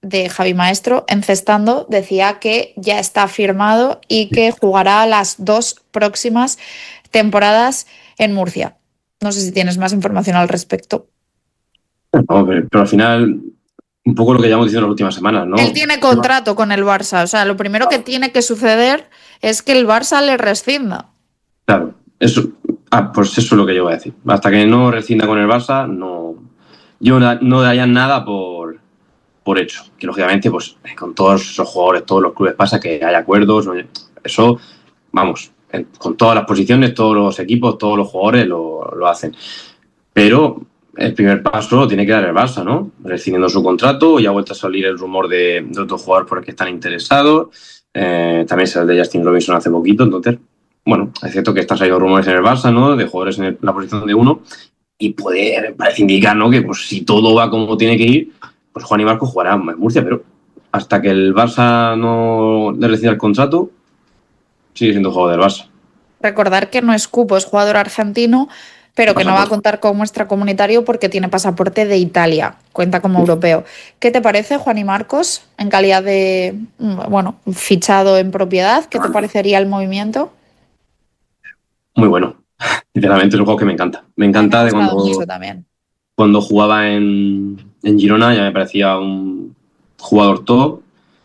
de Javi Maestro, encestando, decía que ya está firmado y que jugará las 2 próximas temporadas en Murcia. No sé si tienes más información al respecto. No, pero al final, un poco lo que llevamos diciendo las últimas semanas, ¿no? Él tiene contrato con el Barça, o sea, lo primero que tiene que suceder es que el Barça le rescinda. Claro, eso, pues eso es lo que yo voy a decir. Hasta que no rescinda con el Barça, no daría nada por hecho. Que lógicamente, pues con todos esos jugadores, todos los clubes pasa que hay acuerdos. Eso, vamos, con todas las posiciones, todos los equipos, todos los jugadores lo hacen. Pero el primer paso lo tiene que dar el Barça, ¿no? Rescindiendo su contrato, ya ha vuelto a salir el rumor de otros jugadores por el que están interesados. También se el de Justin Robinson hace poquito, entonces, bueno, es cierto que están saliendo rumores en el Barça, ¿no? De jugadores en la posición de uno, y parece indicar, ¿no? Que pues si todo va como tiene que ir, pues Juan y Marco jugará en Murcia, pero hasta que el Barça no le rescinda el contrato, sigue siendo jugador del Barça. Recordar que no es cupo, es jugador argentino, pero que no va a Pasaporte. contar con muestra comunitario porque tiene pasaporte de Italia, cuenta como europeo. ¿Qué te parece, Juan y Marcos, en calidad de, bueno, fichado en propiedad? ¿Qué te parecería el movimiento? Muy bueno. Sinceramente es un juego que me encanta. Me A mí me ha encanta de gustado mucho también. cuando jugaba en Girona, ya me parecía un jugador top.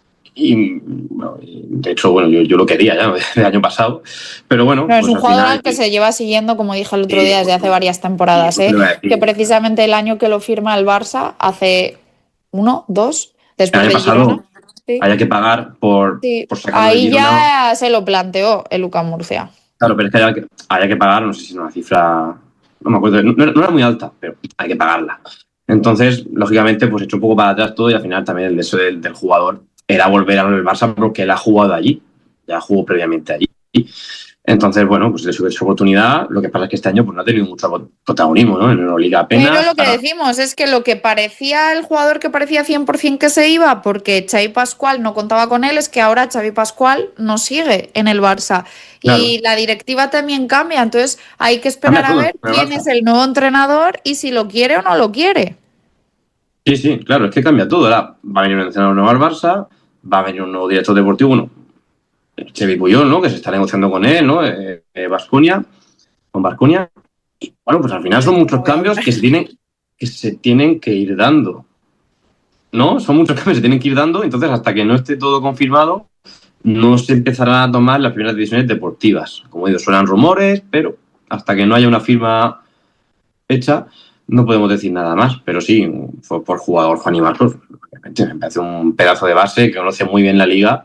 Y bueno, de hecho, bueno, yo lo quería ya el año pasado. Pero bueno, No, es pues un al jugador final. al que se lleva siguiendo, como dije el otro día, desde hace varias temporadas, Pues te ¿eh? lo voy a Que decir. precisamente el año que lo firma el Barça, hace 1, 2, El después año de Girona. pasado Sí. haya que pagar Sí, por sacarlo de ahí Girona. ya se lo planteó el UCAM Murcia. Claro, pero es que haya que pagar, no sé si es una cifra, no me acuerdo, no era muy alta, pero hay que pagarla. Entonces, lógicamente, pues echó un poco para atrás todo y al final también el deseo del jugador era volver al Barça porque él ha jugado allí, ya jugó previamente allí. Entonces, bueno, pues le su oportunidad. Lo que pasa es que este año pues, no ha tenido mucho protagonismo, ¿no? En Euroliga Pero apenas. lo que decimos es que lo que parecía el jugador que parecía 100% que se iba porque Xavi Pascual no contaba con él, es que ahora Xavi Pascual no sigue en el Barça. Claro, Y la directiva también cambia, entonces hay que esperar cambia a todo ver en el quién es Barça. el nuevo entrenador y si lo quiere o no lo quiere. Sí, sí, claro, es que cambia todo. Ahora va a venir un entrenador nuevo al Barça, va a venir un nuevo director deportivo, bueno, Xavi Puyol, ¿no? Que se está negociando con él, ¿no? Baskonia, con Baskonia. Y bueno, pues al final De son esto no muchos voy a cambios hablar. que se tienen que ir dando, ¿no? Son muchos cambios que se tienen que ir dando, entonces hasta que no esté todo confirmado, no se empezarán a tomar las primeras decisiones deportivas. Como digo, suenan rumores, pero hasta que no haya una firma hecha, no podemos decir nada más. Pero sí, fue por jugador Juan y Marcos. Me parece un pedazo de base que conoce muy bien la liga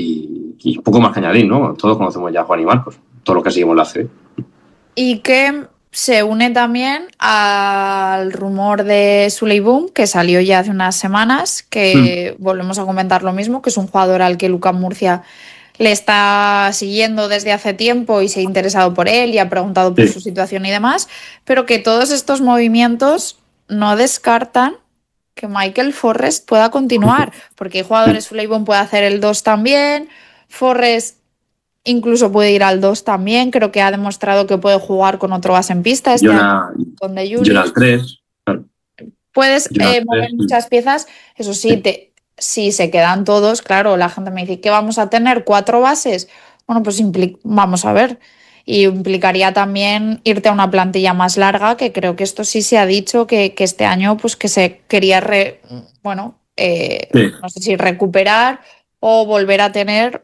y un poco más que añadir, ¿no? Todos conocemos ya a Juan y Marcos, todos los que seguimos la CB. Y que se une también al rumor de Suley Boom, que salió ya hace unas semanas, que volvemos a comentar lo mismo, que es un jugador al que Lucas Murcia le está siguiendo desde hace tiempo y se ha interesado por él y ha preguntado por su Sí. situación y demás, pero que todos estos movimientos no descartan que Michael Forrest pueda continuar, porque hay jugadores, Suley Boom puede hacer el 2 también, Forrest incluso puede ir al 2 también, creo que ha demostrado que puede jugar con otro base en pista este año con De Jonah Julius. 3, claro. Puedes Jonah 3. mover muchas piezas, eso sí, Sí. si se quedan todos, claro, la gente me dice que vamos a tener 4 bases. Bueno, pues vamos a ver. Y implicaría también irte a una plantilla más larga, que creo que esto sí se ha dicho que este año pues que se quería, bueno, Sí. no sé si recuperar o volver a tener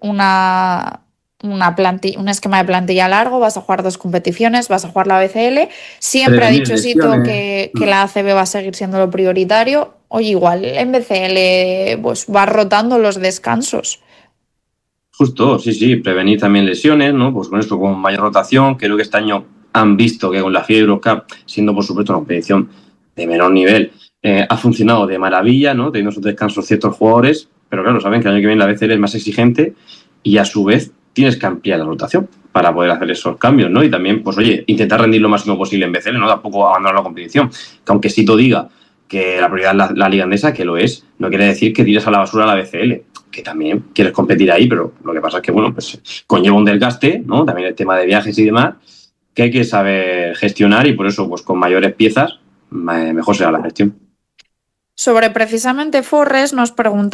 un esquema de plantilla largo, vas a jugar 2 competiciones, vas a jugar la BCL. Siempre ha Prevenir dicho Sito lesiones. que la ACB va a seguir siendo lo prioritario. Oye, igual en BCL pues va rotando los descansos. Justo, sí, sí, prevenir también lesiones, ¿no? Pues con esto, con mayor rotación. Creo que este año han visto que con la FIA Eurocup, siendo por supuesto una competición de menor nivel, ha funcionado de maravilla, ¿no? Teniendo sus descansos ciertos jugadores, pero claro, saben que el año que viene la BCL es más exigente y a su vez tienes que ampliar la rotación para poder hacer esos cambios, ¿no? Y también, pues oye, intentar rendir lo máximo posible en BCL, ¿no? Tampoco abandonar la competición. Que aunque Sito diga que la prioridad es la Liga Andesa, que lo es, no quiere decir que tires a la basura la BCL, que también quieres competir ahí, pero lo que pasa es que, bueno, pues conlleva un desgaste, ¿no? También el tema de viajes y demás, que hay que saber gestionar y por eso, pues con mayores piezas, mejor será la gestión. Sobre precisamente Forres nos preguntaba